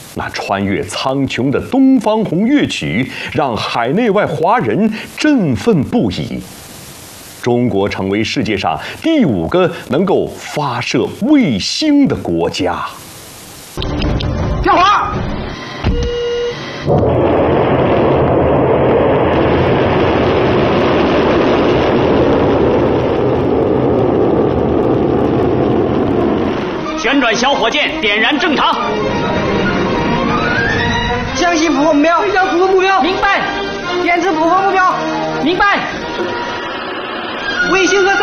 那穿越苍穹的东方红乐曲，让海内外华人振奋不已。中国成为世界上第5个能够发射卫星的国家。 跳滑！ 旋转小火箭点燃正常。 向西捕获目标，对象符合目标。 明白。 电池符合目标。 明白。 卫星和